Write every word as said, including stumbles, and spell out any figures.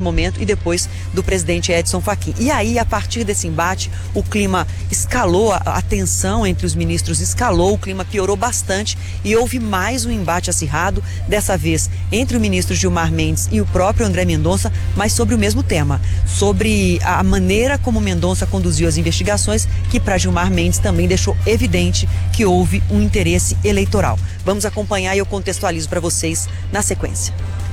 momento, e depois do presidente Edson Fachin. E aí, a partir desse embate, o clima escalou, a, a tensão entre os ministros escalou, o clima piorou bastante e houve mais um embate acirrado, dessa vez entre o ministro Gilmar Mendes e o próprio André Mendonça, mas sobre o mesmo tema, sobre a maneira como Mendonça conduziu as investigações, que para Gilmar Mendes também deixou evidente que houve um interesse eleitoral. Vamos acompanhar e eu contextualizo para vocês na sequência.